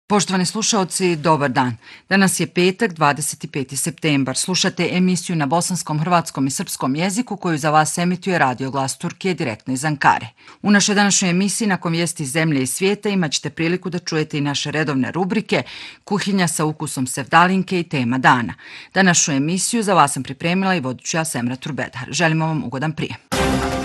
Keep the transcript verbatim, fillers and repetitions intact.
Poštovani slušaoci, dobar dan. Danas je petak, dvadeset peti septembar. Slušate emisiju na bosanskom, hrvatskom i srpskom jeziku koju za vas emituje Radio Glas Turkije direktno iz Ankare. U našoj današnjoj emisiji nakon vijesti iz zemlje i svijeta imat ćete priliku da čujete i naše redovne rubrike Kuhinja sa ukusom sevdalinke i Tema dana. Današnju emisiju za vas sam pripremila i vodit ću ja Semra Turbedar. Želimo vam ugodan prijem.